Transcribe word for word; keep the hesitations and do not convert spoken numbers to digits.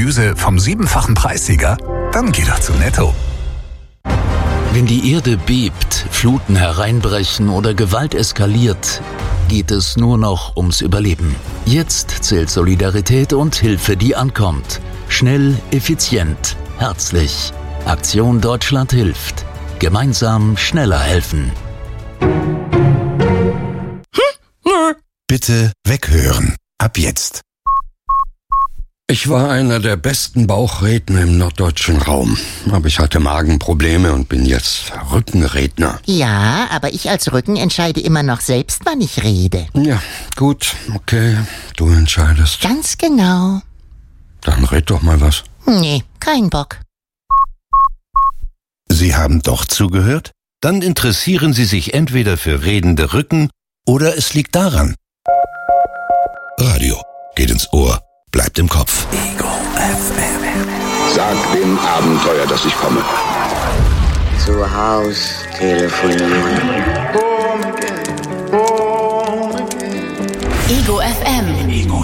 Gemüse vom siebenfachen Preissieger? Dann geh doch zu Netto. Wenn die Erde bebt, Fluten hereinbrechen oder Gewalt eskaliert, geht es nur noch ums Überleben. Jetzt zählt Solidarität und Hilfe, die ankommt. Schnell, effizient, herzlich. Aktion Deutschland hilft. Gemeinsam schneller helfen. Bitte weghören. Ab jetzt. Ich war einer der besten Bauchredner im norddeutschen Raum. Aber ich hatte Magenprobleme und bin jetzt Rückenredner. Ja, aber ich als Rücken entscheide immer noch selbst, wann ich rede. Ja, gut, okay, du entscheidest. Ganz genau. Dann red doch mal was. Nee, kein Bock. Sie haben doch zugehört? Dann interessieren Sie sich entweder für redende Rücken oder es liegt daran. Radio geht ins Ohr, bleibt im Kopf. Ego F M. Sag dem Abenteuer, dass ich komme. Zu Haus telefonieren. Ego F M. Ego